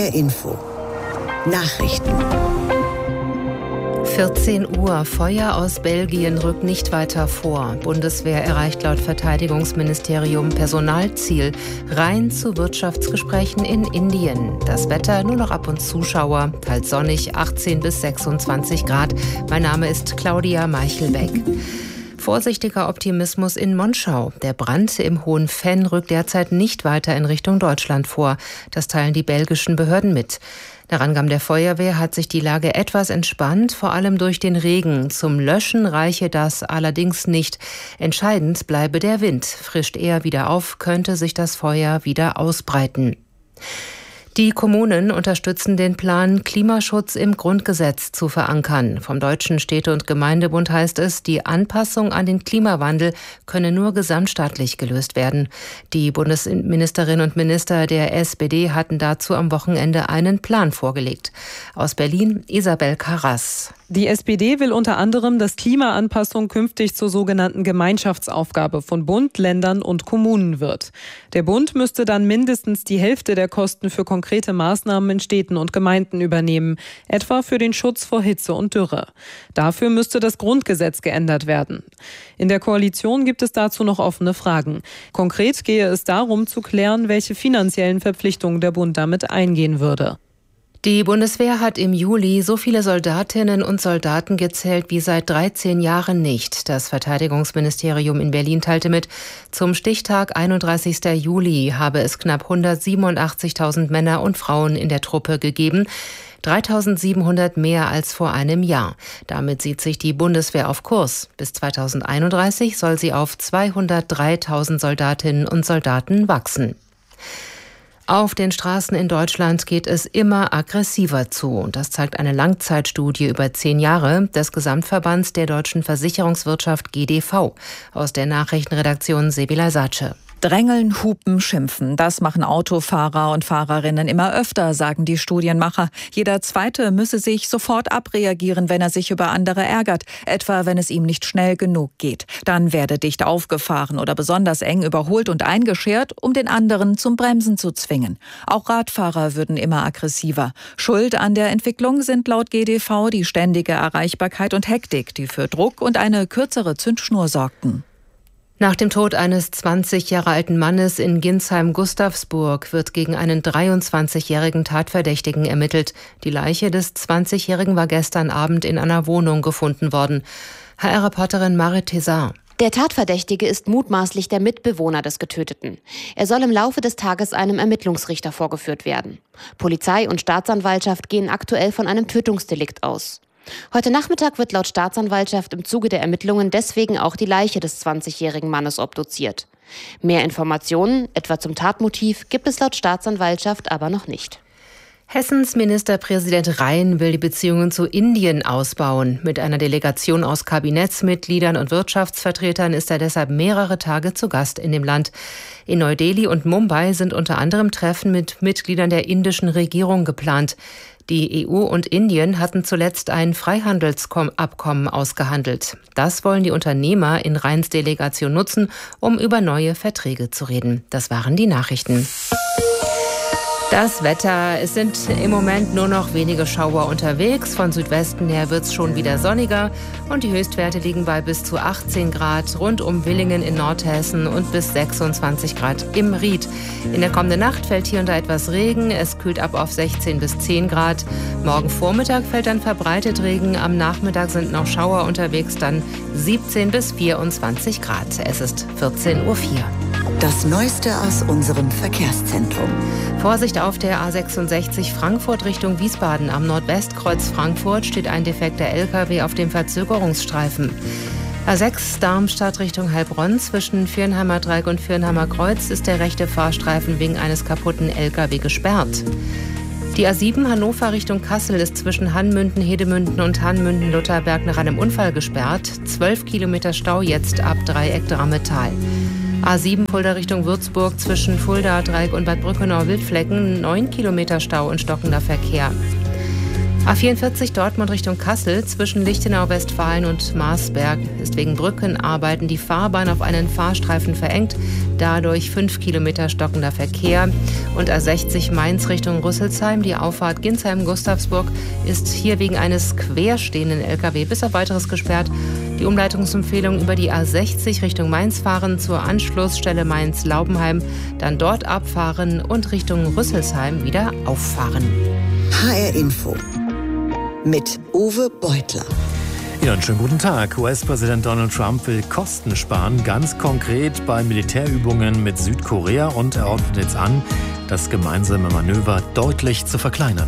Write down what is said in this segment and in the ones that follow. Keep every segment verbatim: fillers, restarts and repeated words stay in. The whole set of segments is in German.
R Info Nachrichten. vierzehn Uhr. Feuer aus Belgien rückt nicht weiter vor. Bundeswehr erreicht laut Verteidigungsministerium Personalziel. Rein zu Wirtschaftsgesprächen in Indien. Das Wetter nur noch ab und zu Schauer. Teils sonnig, achtzehn bis sechsundzwanzig Grad. Mein Name ist Claudia Meichelbeck. Vorsichtiger Optimismus in Monschau. Der Brand im Hohen Venn rückt derzeit nicht weiter in Richtung Deutschland vor. Das teilen die belgischen Behörden mit. Nach Angaben der Feuerwehr hat sich die Lage etwas entspannt, vor allem durch den Regen. Zum Löschen reiche das allerdings nicht. Entscheidend bleibe der Wind. Frischt er wieder auf, könnte sich das Feuer wieder ausbreiten. Die Kommunen unterstützen den Plan, Klimaschutz im Grundgesetz zu verankern. Vom Deutschen Städte- und Gemeindebund heißt es, die Anpassung an den Klimawandel könne nur gesamtstaatlich gelöst werden. Die Bundesministerinnen und Minister der S P D hatten dazu am Wochenende einen Plan vorgelegt. Aus Berlin Isabel Karras. Die S P D will unter anderem, dass Klimaanpassung künftig zur sogenannten Gemeinschaftsaufgabe von Bund, Ländern und Kommunen wird. Der Bund müsste dann mindestens die Hälfte der Kosten für konkrete Maßnahmen in Städten und Gemeinden übernehmen, etwa für den Schutz vor Hitze und Dürre. Dafür müsste das Grundgesetz geändert werden. In der Koalition gibt es dazu noch offene Fragen. Konkret gehe es darum zu klären, welche finanziellen Verpflichtungen der Bund damit eingehen würde. Die Bundeswehr hat im Juli so viele Soldatinnen und Soldaten gezählt wie seit dreizehn Jahren nicht. Das Verteidigungsministerium in Berlin teilte mit, zum Stichtag einunddreißigsten Juli habe es knapp hundertsiebenundachtzigtausend Männer und Frauen in der Truppe gegeben. dreitausendsiebenhundert mehr als vor einem Jahr. Damit sieht sich die Bundeswehr auf Kurs. Bis zweitausendeinunddreißig soll sie auf zweihundertdreitausend Soldatinnen und Soldaten wachsen. Auf den Straßen in Deutschland geht es immer aggressiver zu. Das zeigt eine Langzeitstudie über zehn Jahre des Gesamtverbands der deutschen Versicherungswirtschaft G D V. Aus der Nachrichtenredaktion Sebila Sace. Drängeln, hupen, schimpfen. Das machen Autofahrer und Fahrerinnen immer öfter, sagen die Studienmacher. Jeder Zweite müsse sich sofort abreagieren, wenn er sich über andere ärgert, etwa wenn es ihm nicht schnell genug geht. Dann werde dicht aufgefahren oder besonders eng überholt und eingeschert, um den anderen zum Bremsen zu zwingen. Auch Radfahrer würden immer aggressiver. Schuld an der Entwicklung sind laut G D V die ständige Erreichbarkeit und Hektik, die für Druck und eine kürzere Zündschnur sorgten. Nach dem Tod eines zwanzig Jahre alten Mannes in Ginsheim-Gustavsburg wird gegen einen dreiundzwanzigjährigen Tatverdächtigen ermittelt. Die Leiche des zwanzigjährigen war gestern Abend in einer Wohnung gefunden worden. H R-Reporterin Marit Thesar. Der Tatverdächtige ist mutmaßlich der Mitbewohner des Getöteten. Er soll im Laufe des Tages einem Ermittlungsrichter vorgeführt werden. Polizei und Staatsanwaltschaft gehen aktuell von einem Tötungsdelikt aus. Heute Nachmittag wird laut Staatsanwaltschaft im Zuge der Ermittlungen deswegen auch die Leiche des zwanzigjährigen Mannes obduziert. Mehr Informationen, etwa zum Tatmotiv, gibt es laut Staatsanwaltschaft aber noch nicht. Hessens Ministerpräsident Rhein will die Beziehungen zu Indien ausbauen. Mit einer Delegation aus Kabinettsmitgliedern und Wirtschaftsvertretern ist er deshalb mehrere Tage zu Gast in dem Land. In Neu-Delhi und Mumbai sind unter anderem Treffen mit Mitgliedern der indischen Regierung geplant. Die E U und Indien hatten zuletzt ein Freihandelsabkommen ausgehandelt. Das wollen die Unternehmer in Rheins Delegation nutzen, um über neue Verträge zu reden. Das waren die Nachrichten. Das Wetter, es sind im Moment nur noch wenige Schauer unterwegs. Von Südwesten her wird es schon wieder sonniger und die Höchstwerte liegen bei bis zu achtzehn Grad rund um Villingen in Nordhessen und bis sechsundzwanzig Grad im Ried. In der kommenden Nacht fällt hier und da etwas Regen. Es kühlt ab auf sechzehn bis zehn Grad. Morgen Vormittag fällt dann verbreitet Regen. Am Nachmittag sind noch Schauer unterwegs, dann siebzehn bis vierundzwanzig Grad. Es ist vierzehn Uhr vier. Das Neueste aus unserem Verkehrszentrum. Vorsicht auf der A sechsundsechzig Frankfurt Richtung Wiesbaden. Am Nordwestkreuz Frankfurt steht ein defekter L K W auf dem Verzögerungsstreifen. A sechs Darmstadt Richtung Heilbronn. Zwischen Viernheimer Dreieck und Viernheimer Kreuz ist der rechte Fahrstreifen wegen eines kaputten L K W gesperrt. Die A sieben Hannover Richtung Kassel ist zwischen Hanmünden, Hedemünden und Hanmünden-Lutherberg nach einem Unfall gesperrt. zwölf Kilometer Stau jetzt ab Dreieck Drammetal. A sieben Fulda Richtung Würzburg zwischen Fulda, Dreieck und Bad Brückenau-Wildflecken, neun Kilometer Stau und stockender Verkehr. A vierundvierzig Dortmund Richtung Kassel zwischen Lichtenau, Westfalen und Marsberg ist wegen Brückenarbeiten die Fahrbahn auf einen Fahrstreifen verengt. Dadurch fünf Kilometer stockender Verkehr. Und A sechzig Mainz Richtung Rüsselsheim, die Auffahrt Ginsheim-Gustavsburg, ist hier wegen eines querstehenden L K W bis auf weiteres gesperrt. Die Umleitungsempfehlung über die A sechzig Richtung Mainz fahren zur Anschlussstelle Mainz-Laubenheim, dann dort abfahren und Richtung Rüsselsheim wieder auffahren. H R Info mit Uwe Beutler. Ja, einen schönen guten Tag. U S-Präsident Donald Trump will Kosten sparen, ganz konkret bei Militärübungen mit Südkorea, und er ordnet jetzt an, das gemeinsame Manöver deutlich zu verkleinern.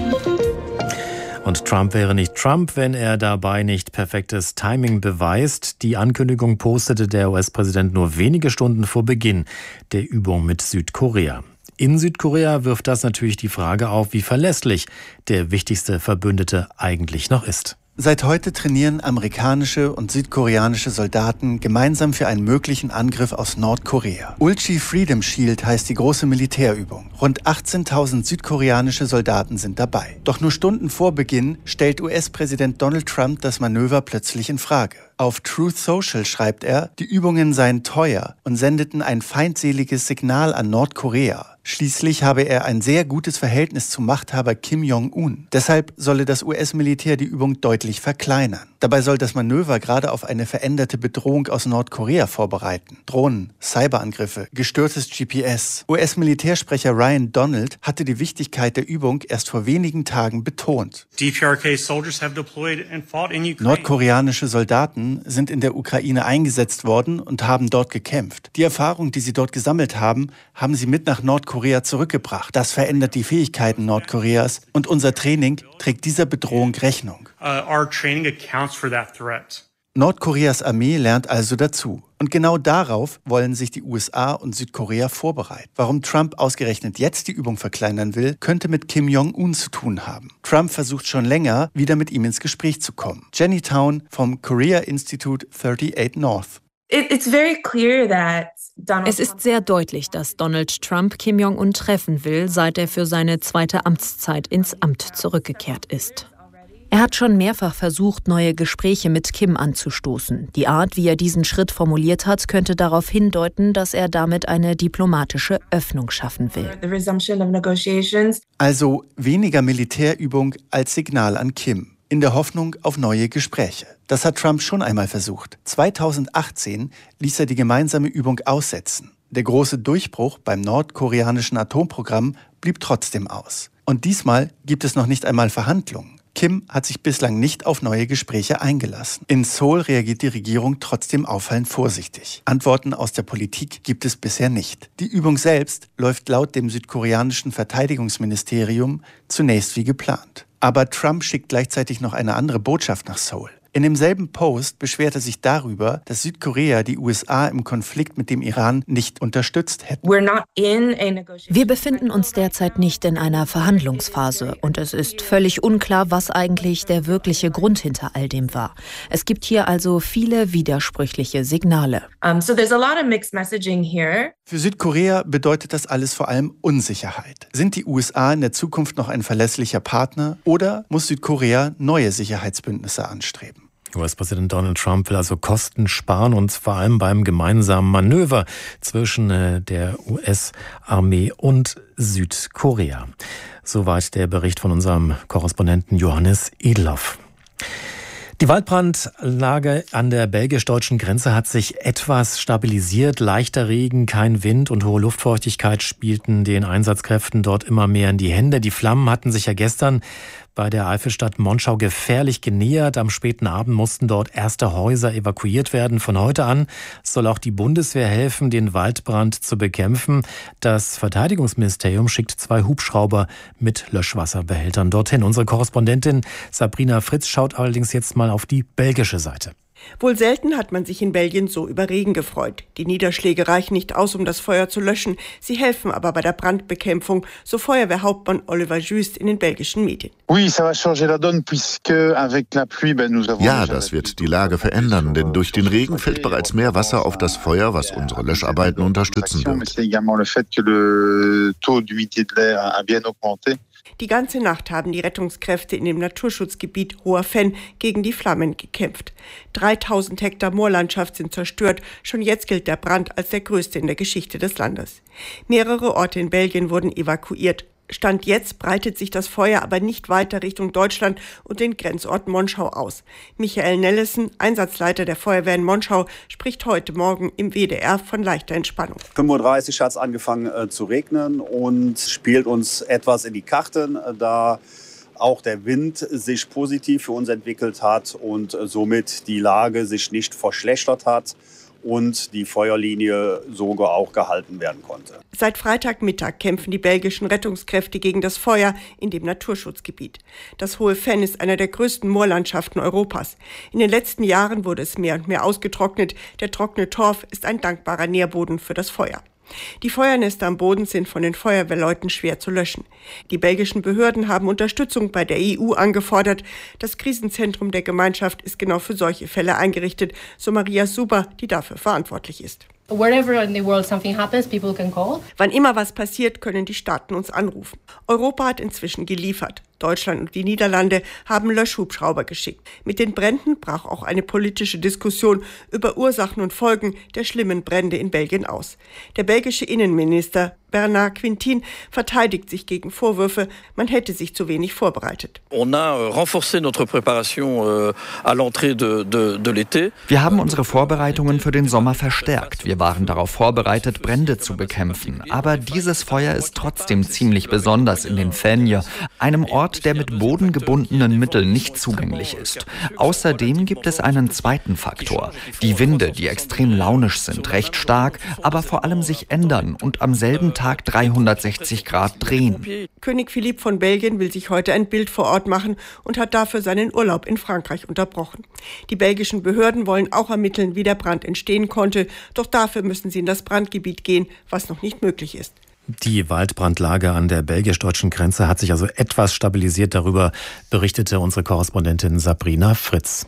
Und Trump wäre nicht Trump, wenn er dabei nicht perfektes Timing beweist. Die Ankündigung postete der U S-Präsident nur wenige Stunden vor Beginn der Übung mit Südkorea. In Südkorea wirft das natürlich die Frage auf, wie verlässlich der wichtigste Verbündete eigentlich noch ist. Seit heute trainieren amerikanische und südkoreanische Soldaten gemeinsam für einen möglichen Angriff aus Nordkorea. Ulchi Freedom Shield heißt die große Militärübung. Rund achtzehntausend südkoreanische Soldaten sind dabei. Doch nur Stunden vor Beginn stellt U S-Präsident Donald Trump das Manöver plötzlich in Frage. Auf Truth Social schreibt er, die Übungen seien teuer und sendeten ein feindseliges Signal an Nordkorea. Schließlich habe er ein sehr gutes Verhältnis zum Machthaber Kim Jong-un. Deshalb solle das U S-Militär die Übung deutlich verkleinern. Dabei soll das Manöver gerade auf eine veränderte Bedrohung aus Nordkorea vorbereiten. Drohnen, Cyberangriffe, gestörtes G P S. U S-Militärsprecher Ryan Donald hatte die Wichtigkeit der Übung erst vor wenigen Tagen betont. Nordkoreanische Soldaten sind in der Ukraine eingesetzt worden und haben dort gekämpft. Die Erfahrung, die sie dort gesammelt haben, haben sie mit nach Nordkorea zurückgebracht. Das verändert die Fähigkeiten Nordkoreas, und unser Training trägt dieser Bedrohung Rechnung. Uh, our training accounts for that threat. Nordkoreas Armee lernt also dazu. Und genau darauf wollen sich die U S A und Südkorea vorbereiten. Warum Trump ausgerechnet jetzt die Übung verkleinern will, könnte mit Kim Jong-un zu tun haben. Trump versucht schon länger, wieder mit ihm ins Gespräch zu kommen. Jenny Town vom Korea Institute achtundachtzig North. It's very clear that Es ist sehr deutlich, dass Donald Trump Kim Jong-un treffen will, seit er für seine zweite Amtszeit ins Amt zurückgekehrt ist. Er hat schon mehrfach versucht, neue Gespräche mit Kim anzustoßen. Die Art, wie er diesen Schritt formuliert hat, könnte darauf hindeuten, dass er damit eine diplomatische Öffnung schaffen will. Also weniger Militärübung als Signal an Kim, in der Hoffnung auf neue Gespräche. Das hat Trump schon einmal versucht. zweitausendachtzehn ließ er die gemeinsame Übung aussetzen. Der große Durchbruch beim nordkoreanischen Atomprogramm blieb trotzdem aus. Und diesmal gibt es noch nicht einmal Verhandlungen. Kim hat sich bislang nicht auf neue Gespräche eingelassen. In Seoul reagiert die Regierung trotzdem auffallend vorsichtig. Antworten aus der Politik gibt es bisher nicht. Die Übung selbst läuft laut dem südkoreanischen Verteidigungsministerium zunächst wie geplant. Aber Trump schickt gleichzeitig noch eine andere Botschaft nach Seoul. In demselben Post beschwert er sich darüber, dass Südkorea die U S A im Konflikt mit dem Iran nicht unterstützt hätte. Wir befinden uns derzeit nicht in einer Verhandlungsphase und es ist völlig unklar, was eigentlich der wirkliche Grund hinter all dem war. Es gibt hier also viele widersprüchliche Signale. Für Südkorea bedeutet das alles vor allem Unsicherheit. Sind die U S A in der Zukunft noch ein verlässlicher Partner oder muss Südkorea neue Sicherheitsbündnisse anstreben? U S-Präsident Donald Trump will also Kosten sparen, und vor allem beim gemeinsamen Manöver zwischen der U S-Armee und Südkorea. Soweit der Bericht von unserem Korrespondenten Johannes Edelhoff. Die Waldbrandlage an der belgisch-deutschen Grenze hat sich etwas stabilisiert. Leichter Regen, kein Wind und hohe Luftfeuchtigkeit spielten den Einsatzkräften dort immer mehr in die Hände. Die Flammen hatten sich ja gestern bei der Eifelstadt Monschau gefährlich genähert. Am späten Abend mussten dort erste Häuser evakuiert werden. Von heute an soll auch die Bundeswehr helfen, den Waldbrand zu bekämpfen. Das Verteidigungsministerium schickt zwei Hubschrauber mit Löschwasserbehältern dorthin. Unsere Korrespondentin Sabrina Fritz schaut allerdings jetzt mal auf die belgische Seite. Wohl selten hat man sich in Belgien so über Regen gefreut. Die Niederschläge reichen nicht aus, um das Feuer zu löschen. Sie helfen aber bei der Brandbekämpfung, so Feuerwehrhauptmann Oliver Just in den belgischen Medien. Ja, das wird die Lage verändern, denn durch den Regen fällt bereits mehr Wasser auf das Feuer, was unsere Löscharbeiten unterstützen wird. Die ganze Nacht haben die Rettungskräfte in dem Naturschutzgebiet Hoher Fenn gegen die Flammen gekämpft. dreitausend Hektar Moorlandschaft sind zerstört. Schon jetzt gilt der Brand als der größte in der Geschichte des Landes. Mehrere Orte in Belgien wurden evakuiert. Stand jetzt breitet sich das Feuer aber nicht weiter Richtung Deutschland und den Grenzort Monschau aus. Michael Nellesen, Einsatzleiter der Feuerwehr in Monschau, spricht heute Morgen im W D R von leichter Entspannung. fünf Uhr dreißig hat es angefangen äh, zu regnen und spielt uns etwas in die Karten, äh, da auch der Wind sich positiv für uns entwickelt hat und äh, somit die Lage sich nicht verschlechtert hat und die Feuerlinie sogar auch gehalten werden konnte. Seit Freitagmittag kämpfen die belgischen Rettungskräfte gegen das Feuer in dem Naturschutzgebiet. Das Hohe Fenn ist einer der größten Moorlandschaften Europas. In den letzten Jahren wurde es mehr und mehr ausgetrocknet. Der trockene Torf ist ein dankbarer Nährboden für das Feuer. Die Feuernester am Boden sind von den Feuerwehrleuten schwer zu löschen. Die belgischen Behörden haben Unterstützung bei der E U angefordert. Das Krisenzentrum der Gemeinschaft ist genau für solche Fälle eingerichtet, so Maria Suber, die dafür verantwortlich ist. Wherever in the world something happens, people can call. Wann immer was passiert, können die Staaten uns anrufen. Europa hat inzwischen geliefert. Deutschland und die Niederlande haben Löschhubschrauber geschickt. Mit den Bränden brach auch eine politische Diskussion über Ursachen und Folgen der schlimmen Brände in Belgien aus. Der belgische Innenminister Bernard Quintin verteidigt sich gegen Vorwürfe, man hätte sich zu wenig vorbereitet. On a renforcé notre préparation à l'entrée de, de, de l'été. Wir haben unsere Vorbereitungen für den Sommer verstärkt. Wir waren darauf vorbereitet, Brände zu bekämpfen. Aber dieses Feuer ist trotzdem ziemlich besonders in den Fenje, einem Ort, der mit bodengebundenen Mitteln nicht zugänglich ist. Außerdem gibt es einen zweiten Faktor. Die Winde, die extrem launisch sind, recht stark, aber vor allem sich ändern und am selben Tag dreihundertsechzig Grad drehen. König Philipp von Belgien will sich heute ein Bild vor Ort machen und hat dafür seinen Urlaub in Frankreich unterbrochen. Die belgischen Behörden wollen auch ermitteln, wie der Brand entstehen konnte, doch dafür müssen sie in das Brandgebiet gehen, was noch nicht möglich ist. Die Waldbrandlage an der belgisch-deutschen Grenze hat sich also etwas stabilisiert. Darüber berichtete unsere Korrespondentin Sabrina Fritz.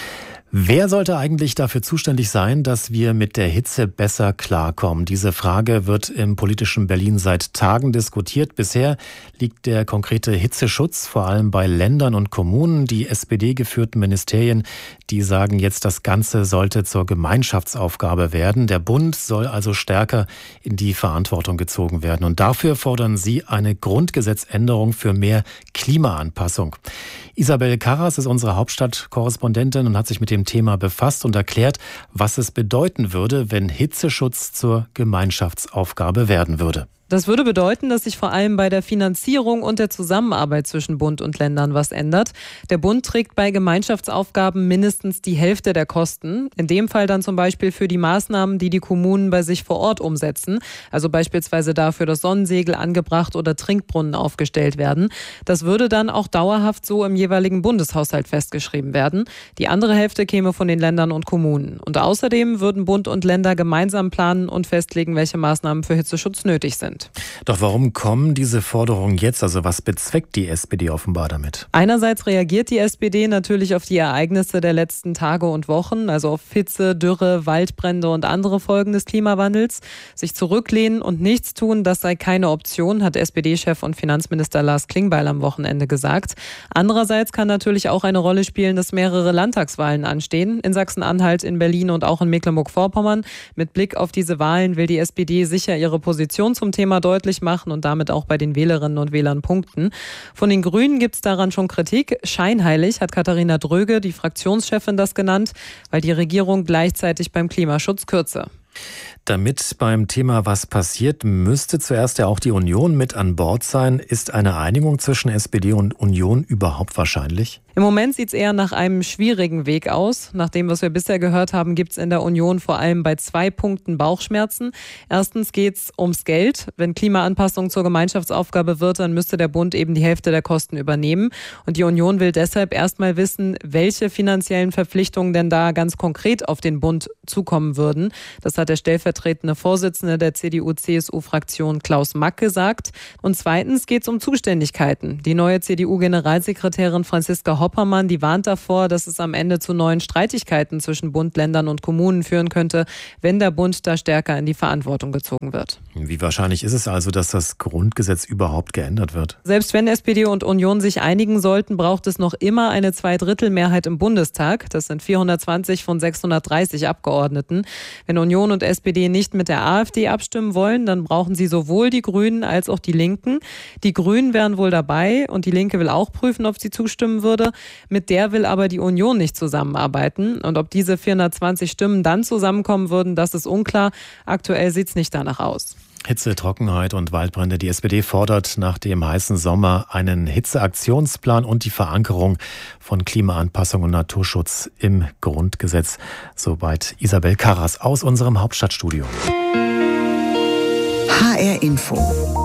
Wer sollte eigentlich dafür zuständig sein, dass wir mit der Hitze besser klarkommen? Diese Frage wird im politischen Berlin seit Tagen diskutiert. Bisher liegt der konkrete Hitzeschutz vor allem bei Ländern und Kommunen. Die S P D-geführten Ministerien, die sagen jetzt, das Ganze sollte zur Gemeinschaftsaufgabe werden. Der Bund soll also stärker in die Verantwortung gezogen werden. Und dafür fordern sie eine Grundgesetzänderung für mehr Klimaanpassung. Isabel Karras ist unsere Hauptstadtkorrespondentin und hat sich mit dem Thema befasst und erklärt, was es bedeuten würde, wenn Hitzeschutz zur Gemeinschaftsaufgabe werden würde. Das würde bedeuten, dass sich vor allem bei der Finanzierung und der Zusammenarbeit zwischen Bund und Ländern was ändert. Der Bund trägt bei Gemeinschaftsaufgaben mindestens die Hälfte der Kosten. In dem Fall dann zum Beispiel für die Maßnahmen, die die Kommunen bei sich vor Ort umsetzen. Also beispielsweise dafür, dass Sonnensegel angebracht oder Trinkbrunnen aufgestellt werden. Das würde dann auch dauerhaft so im jeweiligen Bundeshaushalt festgeschrieben werden. Die andere Hälfte käme von den Ländern und Kommunen. Und außerdem würden Bund und Länder gemeinsam planen und festlegen, welche Maßnahmen für Hitzeschutz nötig sind. Doch warum kommen diese Forderungen jetzt? Also was bezweckt die S P D offenbar damit? Einerseits reagiert die S P D natürlich auf die Ereignisse der letzten Tage und Wochen, also auf Hitze, Dürre, Waldbrände und andere Folgen des Klimawandels. Sich zurücklehnen und nichts tun, das sei keine Option, hat S P D-Chef und Finanzminister Lars Klingbeil am Wochenende gesagt. Andererseits kann natürlich auch eine Rolle spielen, dass mehrere Landtagswahlen anstehen. In Sachsen-Anhalt, in Berlin und auch in Mecklenburg-Vorpommern. Mit Blick auf diese Wahlen will die S P D sicher ihre Position zum Thema deutlich machen und damit auch bei den Wählerinnen und Wählern punkten. Von den Grünen gibt es daran schon Kritik. Scheinheilig hat Katharina Dröge, die Fraktionschefin, das genannt, weil die Regierung gleichzeitig beim Klimaschutz kürze. Damit beim Thema was passiert, müsste zuerst ja auch die Union mit an Bord sein. Ist eine Einigung zwischen S P D und Union überhaupt wahrscheinlich? Im Moment sieht es eher nach einem schwierigen Weg aus. Nach dem, was wir bisher gehört haben, gibt es in der Union vor allem bei zwei Punkten Bauchschmerzen. Erstens geht es ums Geld. Wenn Klimaanpassung zur Gemeinschaftsaufgabe wird, dann müsste der Bund eben die Hälfte der Kosten übernehmen. Und die Union will deshalb erstmal wissen, welche finanziellen Verpflichtungen denn da ganz konkret auf den Bund zukommen würden. Das hat hat der stellvertretende Vorsitzende der C D U C S U-Fraktion Klaus Mack gesagt. Und zweitens geht es um Zuständigkeiten. Die neue C D U-Generalsekretärin Franziska Hoppermann, die warnt davor, dass es am Ende zu neuen Streitigkeiten zwischen Bund, Ländern und Kommunen führen könnte, wenn der Bund da stärker in die Verantwortung gezogen wird. Wie wahrscheinlich ist es also, dass das Grundgesetz überhaupt geändert wird? Selbst wenn S P D und Union sich einigen sollten, braucht es noch immer eine Zweidrittelmehrheit im Bundestag. Das sind vierhundertzwanzig von sechshundertdreißig Abgeordneten. Wenn Union und S P D nicht mit der AfD abstimmen wollen, dann brauchen sie sowohl die Grünen als auch die Linken. Die Grünen wären wohl dabei und die Linke will auch prüfen, ob sie zustimmen würde. Mit der will aber die Union nicht zusammenarbeiten. Und ob diese vierhundertzwanzig Stimmen dann zusammenkommen würden, das ist unklar. Aktuell sieht es nicht danach aus. Hitze, Trockenheit und Waldbrände. Die S P D fordert nach dem heißen Sommer einen Hitzeaktionsplan und die Verankerung von Klimaanpassung und Naturschutz im Grundgesetz. Soweit Isabel Karras aus unserem Hauptstadtstudio. H R Info.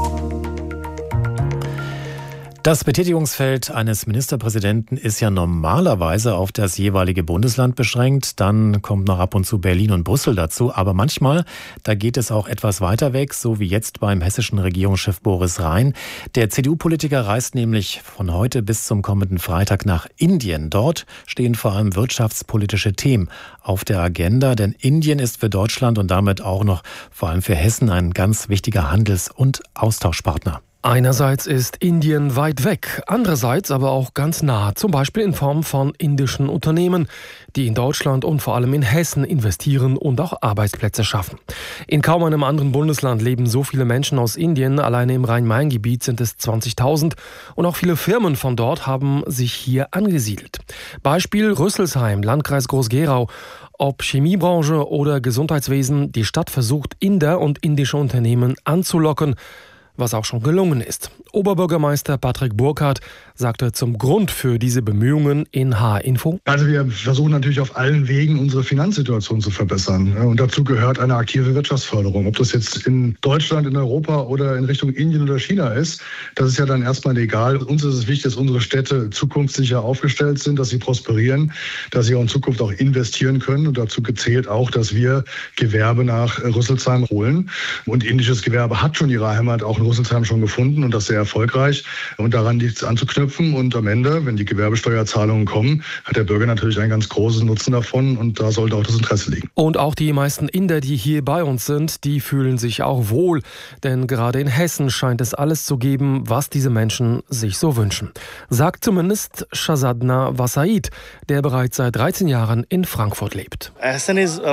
Das Betätigungsfeld eines Ministerpräsidenten ist ja normalerweise auf das jeweilige Bundesland beschränkt. Dann kommt noch ab und zu Berlin und Brüssel dazu. Aber manchmal, da geht es auch etwas weiter weg, so wie jetzt beim hessischen Regierungschef Boris Rhein. Der C D U-Politiker reist nämlich von heute bis zum kommenden Freitag nach Indien. Dort stehen vor allem wirtschaftspolitische Themen auf der Agenda. Denn Indien ist für Deutschland und damit auch noch vor allem für Hessen ein ganz wichtiger Handels- und Austauschpartner. Einerseits ist Indien weit weg, andererseits aber auch ganz nah, zum Beispiel in Form von indischen Unternehmen, die in Deutschland und vor allem in Hessen investieren und auch Arbeitsplätze schaffen. In kaum einem anderen Bundesland leben so viele Menschen aus Indien, alleine im Rhein-Main-Gebiet sind es zwanzigtausend und auch viele Firmen von dort haben sich hier angesiedelt. Beispiel Rüsselsheim, Landkreis Groß-Gerau. Ob Chemiebranche oder Gesundheitswesen, die Stadt versucht, Inder und indische Unternehmen anzulocken, was auch schon gelungen ist. Oberbürgermeister Patrick Burkhardt sagte zum Grund für diese Bemühungen in H R-Info. Also wir versuchen natürlich auf allen Wegen, unsere Finanzsituation zu verbessern. Und dazu gehört eine aktive Wirtschaftsförderung. Ob das jetzt in Deutschland, in Europa oder in Richtung Indien oder China ist, das ist ja dann erstmal egal. Uns ist es wichtig, dass unsere Städte zukunftssicher aufgestellt sind, dass sie prosperieren, dass sie auch in Zukunft auch investieren können. Und dazu gezählt auch, dass wir Gewerbe nach Rüsselsheim holen. Und indisches Gewerbe hat schon ihre Heimat auch in Rüsselsheim schon gefunden und das sehr erfolgreich. Und daran liegt es anzuknüpfen. Und am Ende, wenn die Gewerbesteuerzahlungen kommen, hat der Bürger natürlich einen ganz großen Nutzen davon und da sollte auch das Interesse liegen. Und auch die meisten Inder, die hier bei uns sind, die fühlen sich auch wohl. Denn gerade in Hessen scheint es alles zu geben, was diese Menschen sich so wünschen. Sagt zumindest Shazadna Wasaid, der bereits seit dreizehn Jahren in Frankfurt lebt. Hessen ist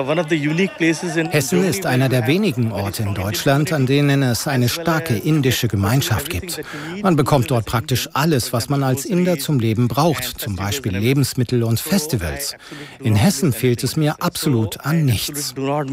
einer der wenigen Orte in Deutschland, an denen es eine starke indische Gemeinschaft gibt. Man bekommt dort praktisch alles, was man als Inder zum Leben braucht, zum Beispiel Lebensmittel und Festivals. In Hessen fehlt es mir absolut an nichts.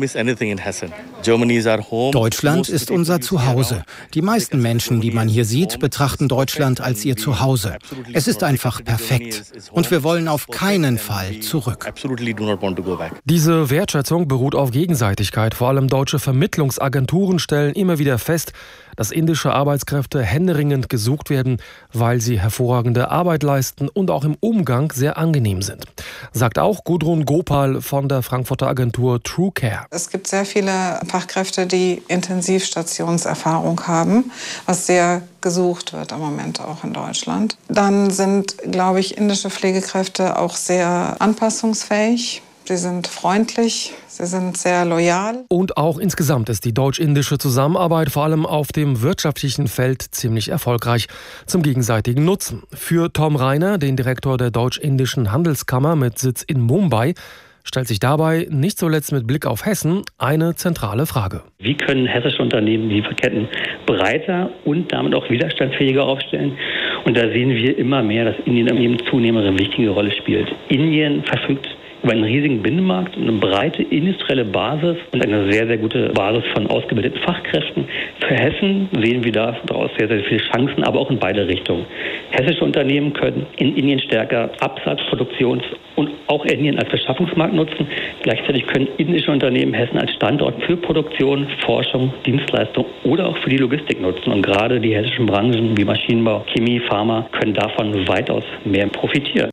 Deutschland ist unser Zuhause. Die meisten Menschen, die man hier sieht, betrachten Deutschland als ihr Zuhause. Es ist einfach perfekt. Und wir wollen auf keinen Fall zurück. Diese Wertschätzung beruht auf Gegenseitigkeit. Vor allem deutsche Vermittlungsagenturen stellen immer wieder fest, dass indische Arbeitskräfte händeringend gesucht werden, weil sie hervorragende Arbeit leisten und auch im Umgang sehr angenehm sind. Sagt auch Gudrun Gopal von der Frankfurter Agentur TrueCare. Es gibt sehr viele Fachkräfte, die Intensivstationserfahrung haben, was sehr gesucht wird im Moment auch in Deutschland. Dann sind, glaube ich, indische Pflegekräfte auch sehr anpassungsfähig. Sie sind freundlich, sie sind sehr loyal. Und auch insgesamt ist die deutsch-indische Zusammenarbeit vor allem auf dem wirtschaftlichen Feld ziemlich erfolgreich, zum gegenseitigen Nutzen. Für Tom Reiner, den Direktor der deutsch-indischen Handelskammer mit Sitz in Mumbai, stellt sich dabei, nicht zuletzt mit Blick auf Hessen, eine zentrale Frage. Wie können hessische Unternehmen Lieferketten breiter und damit auch widerstandsfähiger aufstellen? Und da sehen wir immer mehr, dass Indien eben zunehmend eine wichtige Rolle spielt. Indien verfügt über einen riesigen Binnenmarkt, eine breite industrielle Basis und eine sehr, sehr gute Basis von ausgebildeten Fachkräften. Für Hessen sehen wir daraus sehr, sehr viele Chancen, aber auch in beide Richtungen. Hessische Unternehmen können in Indien stärker Absatz-, Produktions- und auch Indien als Beschaffungsmarkt nutzen. Gleichzeitig können indische Unternehmen Hessen als Standort für Produktion, Forschung, Dienstleistung oder auch für die Logistik nutzen. Und gerade die hessischen Branchen wie Maschinenbau, Chemie, Pharma können davon weitaus mehr profitieren.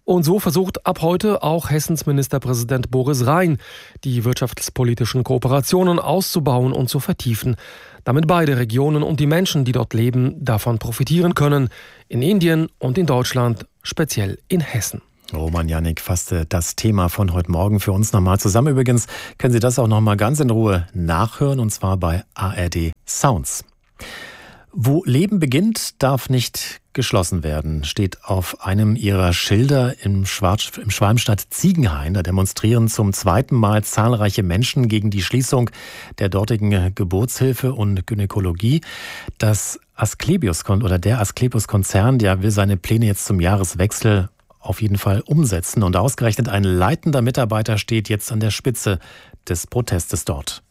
Und so versucht ab heute auch Hessens Ministerpräsident Boris Rhein, die wirtschaftspolitischen Kooperationen auszubauen und zu vertiefen, damit beide Regionen und die Menschen, die dort leben, davon profitieren können, in Indien und in Deutschland, speziell in Hessen. Roman Janik fasste das Thema von heute Morgen für uns nochmal zusammen. Übrigens können Sie das auch nochmal ganz in Ruhe nachhören, und zwar bei A R D Sounds. Wo Leben beginnt, darf nicht geschlossen werden, steht auf einem ihrer Schilder im, Schwarz, im Schwalmstadt-Ziegenhain. Da demonstrieren zum zweiten Mal zahlreiche Menschen gegen die Schließung der dortigen Geburtshilfe und Gynäkologie. Das Asklepios oder der Asklepios-Konzern, der will seine Pläne jetzt zum Jahreswechsel auf jeden Fall umsetzen. Und ausgerechnet ein leitender Mitarbeiter steht jetzt an der Spitze des Protestes dort.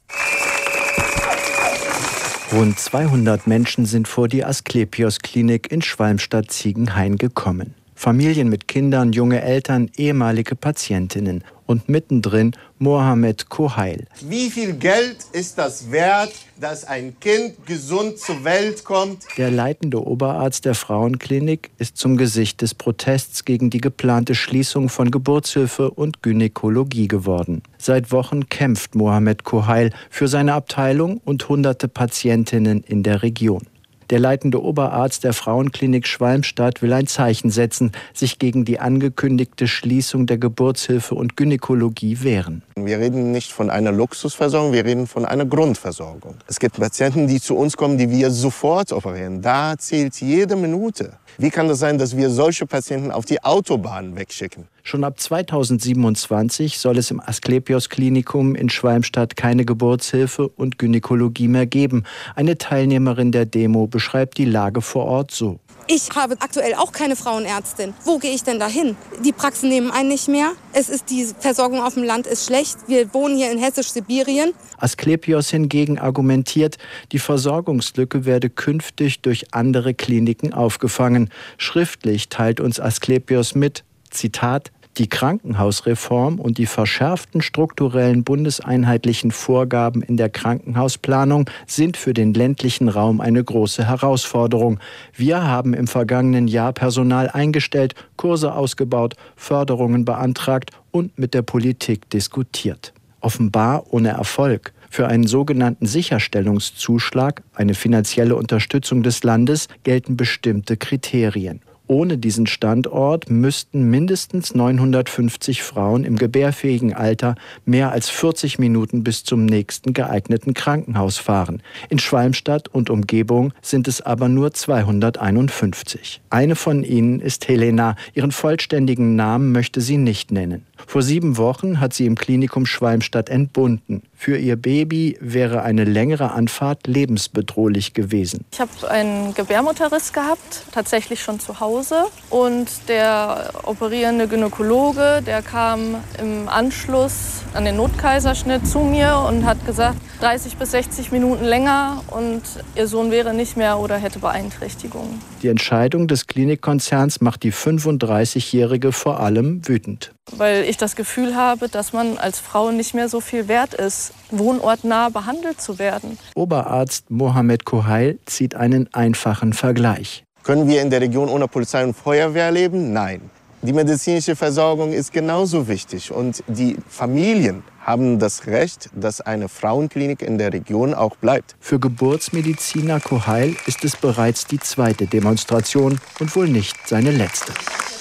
Rund zweihundert Menschen sind vor die Asklepios-Klinik in Schwalmstadt-Ziegenhain gekommen. Familien mit Kindern, junge Eltern, ehemalige Patientinnen. Und mittendrin Mohamed Kohail. Wie viel Geld ist das wert, dass ein Kind gesund zur Welt kommt? Der leitende Oberarzt der Frauenklinik ist zum Gesicht des Protests gegen die geplante Schließung von Geburtshilfe und Gynäkologie geworden. Seit Wochen kämpft Mohamed Kohail für seine Abteilung und hunderte Patientinnen in der Region. Der leitende Oberarzt der Frauenklinik Schwalmstadt will ein Zeichen setzen, sich gegen die angekündigte Schließung der Geburtshilfe und Gynäkologie wehren. Wir reden nicht von einer Luxusversorgung, wir reden von einer Grundversorgung. Es gibt Patienten, die zu uns kommen, die wir sofort operieren. Da zählt jede Minute. Wie kann das sein, dass wir solche Patienten auf die Autobahn wegschicken? Schon ab zweitausendsiebenundzwanzig soll es im Asklepios-Klinikum in Schwalmstadt keine Geburtshilfe und Gynäkologie mehr geben. Eine Teilnehmerin der Demo beschreibt die Lage vor Ort so. Ich habe aktuell auch keine Frauenärztin. Wo gehe ich denn da hin? Die Praxen nehmen einen nicht mehr. Es ist, die Versorgung auf dem Land ist schlecht. Wir wohnen hier in Hessisch-Sibirien. Asklepios hingegen argumentiert, die Versorgungslücke werde künftig durch andere Kliniken aufgefangen. Schriftlich teilt uns Asklepios mit, Zitat, die Krankenhausreform und die verschärften strukturellen bundeseinheitlichen Vorgaben in der Krankenhausplanung sind für den ländlichen Raum eine große Herausforderung. Wir haben im vergangenen Jahr Personal eingestellt, Kurse ausgebaut, Förderungen beantragt und mit der Politik diskutiert. Offenbar ohne Erfolg. Für einen sogenannten Sicherstellungszuschlag, eine finanzielle Unterstützung des Landes, gelten bestimmte Kriterien. Ohne diesen Standort müssten mindestens neunhundertfünfzig Frauen im gebärfähigen Alter mehr als vierzig Minuten bis zum nächsten geeigneten Krankenhaus fahren. In Schwalmstadt und Umgebung sind es aber nur zweihunderteinundfünfzig. Eine von ihnen ist Helena. Ihren vollständigen Namen möchte sie nicht nennen. Vor sieben Wochen hat sie im Klinikum Schwalmstadt entbunden. Für ihr Baby wäre eine längere Anfahrt lebensbedrohlich gewesen. Ich habe einen Gebärmutterriss gehabt, tatsächlich schon zu Hause. Und der operierende Gynäkologe, der kam im Anschluss an den Notkaiserschnitt zu mir und hat gesagt, dreißig bis sechzig Minuten länger und ihr Sohn wäre nicht mehr oder hätte Beeinträchtigungen. Die Entscheidung des Klinikkonzerns macht die fünfunddreißigjährige vor allem wütend. Weil ich das Gefühl habe, dass man als Frau nicht mehr so viel wert ist, wohnortnah behandelt zu werden. Oberarzt Mohamed Kohail zieht einen einfachen Vergleich. Können wir in der Region ohne Polizei und Feuerwehr leben? Nein. Die medizinische Versorgung ist genauso wichtig und die Familien haben das Recht, dass eine Frauenklinik in der Region auch bleibt. Für Geburtsmediziner Kohail ist es bereits die zweite Demonstration und wohl nicht seine letzte.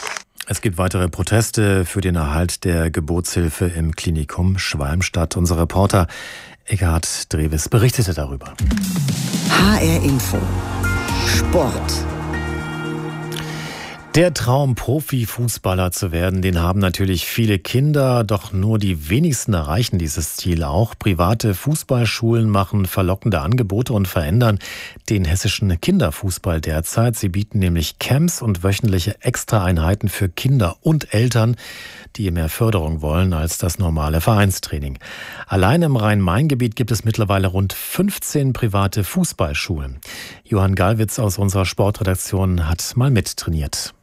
Es gibt weitere Proteste für den Erhalt der Geburtshilfe im Klinikum Schwalmstadt. Unser Reporter Eckhard Dreves berichtete darüber. H R Info Sport. Der Traum, Profifußballer zu werden, den haben natürlich viele Kinder, doch nur die wenigsten erreichen dieses Ziel auch. Private Fußballschulen machen verlockende Angebote und verändern den hessischen Kinderfußball derzeit. Sie bieten nämlich Camps und wöchentliche Extraeinheiten für Kinder und Eltern, die mehr Förderung wollen als das normale Vereinstraining. Allein im Rhein-Main-Gebiet gibt es mittlerweile rund fünfzehn private Fußballschulen. Johann Gallwitz aus unserer Sportredaktion hat mal mittrainiert.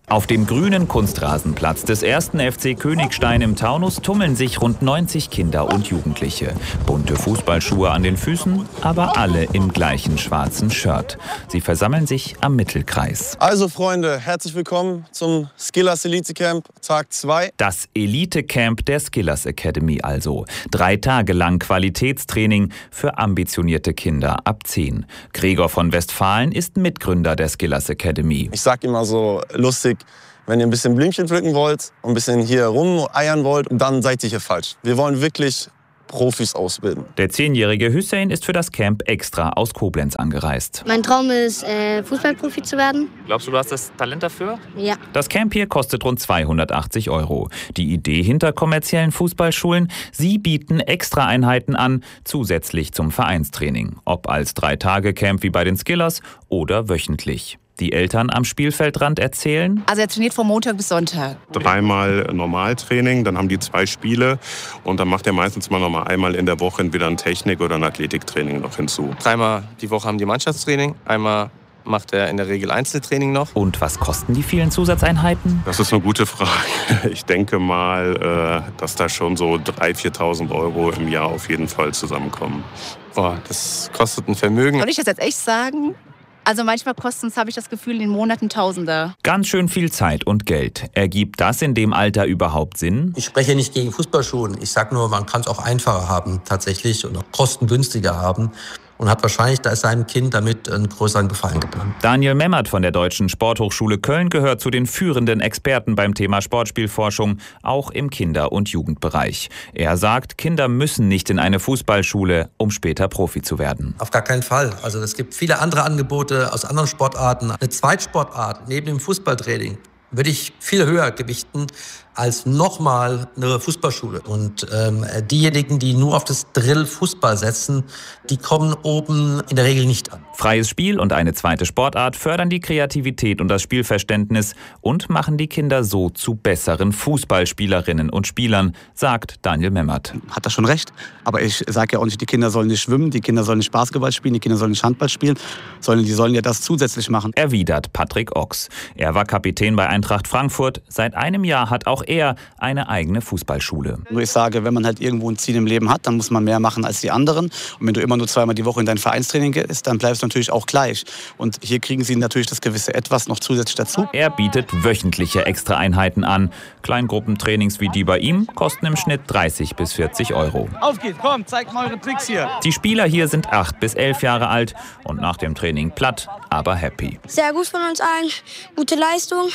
Auf dem grünen Kunstrasenplatz des ersten F C Königstein im Taunus tummeln sich rund neunzig Kinder und Jugendliche. Bunte Fußballschuhe an den Füßen, aber alle im gleichen schwarzen Shirt. Sie versammeln sich am Mittelkreis. Also Freunde, herzlich willkommen zum Skillers Elite Camp Tag zwei. Das Elite Camp der Skillers Academy also. Drei Tage lang Qualitätstraining für ambitionierte Kinder ab zehn. Gregor von Westfalen ist Mitgründer der Skillers Academy. Ich sag immer so lustig, wenn ihr ein bisschen Blümchen pflücken wollt und ein bisschen hier rumeiern wollt, dann seid ihr hier falsch. Wir wollen wirklich Profis ausbilden. Der zehnjährige Hüseyin ist für das Camp extra aus Koblenz angereist. Mein Traum ist, äh, Fußballprofi zu werden. Glaubst du, du hast das Talent dafür? Ja. Das Camp hier kostet rund zweihundertachtzig Euro. Die Idee hinter kommerziellen Fußballschulen: Sie bieten Extraeinheiten an, zusätzlich zum Vereinstraining. Ob als Drei-Tage-Camp wie bei den Skillers oder wöchentlich. Die Eltern am Spielfeldrand erzählen: Also er trainiert von Montag bis Sonntag. Dreimal Normaltraining, dann haben die zwei Spiele und dann macht er meistens mal noch mal einmal in der Woche entweder ein Technik- oder ein Athletiktraining noch hinzu. Dreimal die Woche haben die Mannschaftstraining, einmal macht er in der Regel Einzeltraining noch. Und was kosten die vielen Zusatzeinheiten? Das ist eine gute Frage. Ich denke mal, dass da schon so dreitausend, viertausend Euro im Jahr auf jeden Fall zusammenkommen. Boah, das kostet ein Vermögen. Soll ich das jetzt echt sagen? Also manchmal kosten es, habe ich das Gefühl, in den Monaten Tausender. Ganz schön viel Zeit und Geld. Ergibt das in dem Alter überhaupt Sinn? Ich spreche nicht gegen Fußballschulen. Ich sage nur, man kann es auch einfacher haben tatsächlich und auch kostengünstiger haben. Und hat wahrscheinlich, da ist seinem Kind damit einen größeren Gefallen getan. Daniel Memmert von der Deutschen Sporthochschule Köln gehört zu den führenden Experten beim Thema Sportspielforschung, auch im Kinder- und Jugendbereich. Er sagt, Kinder müssen nicht in eine Fußballschule, um später Profi zu werden. Auf gar keinen Fall. Also es gibt viele andere Angebote aus anderen Sportarten. Eine Zweitsportart neben dem Fußballtraining würde ich viel höher gewichten als nochmal eine Fußballschule. Und ähm, diejenigen, die nur auf das Drill Fußball setzen, die kommen oben in der Regel nicht an. Freies Spiel und eine zweite Sportart fördern die Kreativität und das Spielverständnis und machen die Kinder so zu besseren Fußballspielerinnen und Spielern, sagt Daniel Memmert. Hat er schon recht, aber ich sage ja auch nicht, die Kinder sollen nicht schwimmen, die Kinder sollen nicht Basketball spielen, die Kinder sollen nicht Handball spielen, sondern die sollen ja das zusätzlich machen. Erwidert Patrick Ochs. Er war Kapitän bei Eintracht Frankfurt. Seit einem Jahr hat auch er eine eigene Fußballschule. Nur ich sage, wenn man halt irgendwo ein Ziel im Leben hat, dann muss man mehr machen als die anderen. Und wenn du immer nur zweimal die Woche in dein Vereinstraining gehst, dann bleibst du natürlich auch gleich. Und hier kriegen sie natürlich das gewisse Etwas noch zusätzlich dazu. Er bietet wöchentliche Extraeinheiten an. Kleingruppentrainings wie die bei ihm kosten im Schnitt dreißig bis vierzig Euro. Auf geht's, komm, zeigt mal eure Tricks hier. Die Spieler hier sind acht bis elf Jahre alt und nach dem Training platt, aber happy. Sehr gut von uns allen, gute Leistung,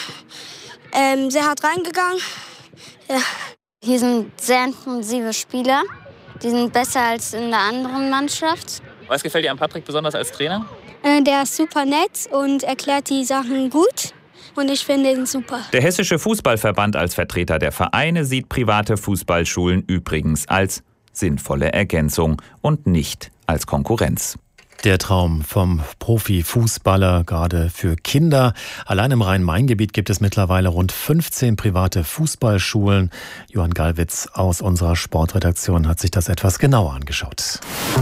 ähm, sehr hart reingegangen. Ja. Hier sind sehr intensive Spieler. Die sind besser als in der anderen Mannschaft. Was gefällt dir an Patrick besonders als Trainer? Äh, der ist super nett und erklärt die Sachen gut. Und ich finde ihn super. Der Hessische Fußballverband als Vertreter der Vereine sieht private Fußballschulen übrigens als sinnvolle Ergänzung und nicht als Konkurrenz. Der Traum vom Profifußballer, gerade für Kinder. Allein im Rhein-Main-Gebiet gibt es mittlerweile rund fünfzehn private Fußballschulen. Johann Gallwitz aus unserer Sportredaktion hat sich das etwas genauer angeschaut.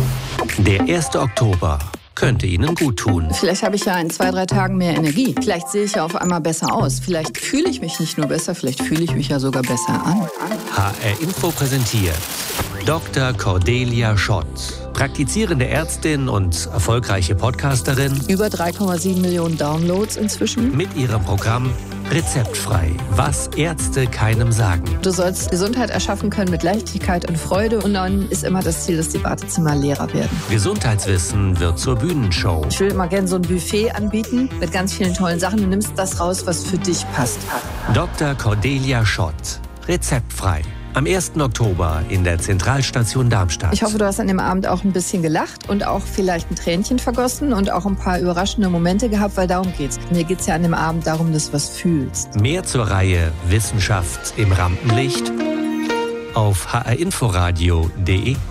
Der erste Oktober könnte Ihnen gut tun. Vielleicht habe ich ja in zwei, drei Tagen mehr Energie. Vielleicht sehe ich ja auf einmal besser aus. Vielleicht fühle ich mich nicht nur besser, vielleicht fühle ich mich ja sogar besser an. H R Info präsentiert Doktor Cordelia Schott. Praktizierende Ärztin und erfolgreiche Podcasterin. Über drei Komma sieben Millionen Downloads inzwischen. Mit ihrem Programm Rezeptfrei, was Ärzte keinem sagen. Du sollst Gesundheit erschaffen können mit Leichtigkeit und Freude. Und dann ist immer das Ziel, dass die Wartezimmer leerer werden. Gesundheitswissen wird zur Bühnenshow. Ich will immer gerne so ein Buffet anbieten mit ganz vielen tollen Sachen. Du nimmst das raus, was für dich passt. Doktor Cordelia Schott. Rezeptfrei. Am ersten Oktober in der Zentralstation Darmstadt. Ich hoffe, du hast an dem Abend auch ein bisschen gelacht und auch vielleicht ein Tränchen vergossen und auch ein paar überraschende Momente gehabt, weil darum geht's. Mir geht's ja an dem Abend darum, dass du was fühlst. Mehr zur Reihe Wissenschaft im Rampenlicht auf h r inforadio punkt d e.